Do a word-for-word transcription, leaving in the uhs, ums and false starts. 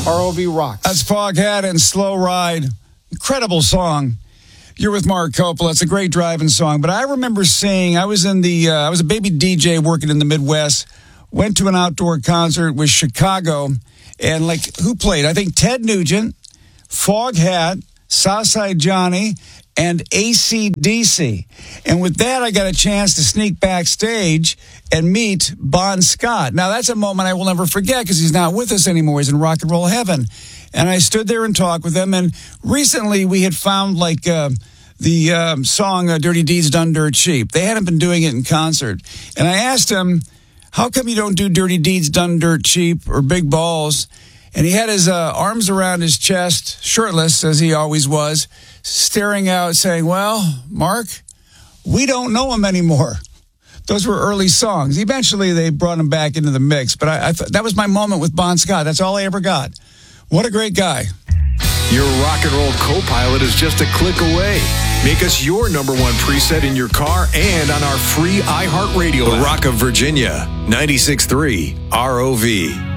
R O V rocks. That's Foghat and Slow Ride. Incredible song. You're with Mark Coppola. It's a great driving song. But I remember seeing, I was in the, uh, I was a baby D J working in the Midwest, went to an outdoor concert with Chicago, and like, who played? I think Ted Nugent, Foghat, Southside Johnny, and A C D C. And with that, I got a chance to sneak backstage and meet Bon Scott. Now, that's a moment I will never forget because he's not with us anymore. He's in rock and roll heaven. And I stood there and talked with him. And recently, we had found, like, uh, the um, song uh, Dirty Deeds Done Dirt Cheap. They hadn't been doing it in concert. And I asked him, how come you don't do Dirty Deeds Done Dirt Cheap or Big Balls? And he had his uh, arms around his chest, shirtless, as he always was, staring out, saying, well, Mark, we don't know him anymore. Those were early songs. Eventually, they brought him back into the mix. But I, I th- that was my moment with Bon Scott. That's all I ever got. What a great guy. Your rock and roll co-pilot is just a click away. Make us your number one preset in your car and on our free iHeartRadio app. The Rock of Virginia, ninety-six point three R O V.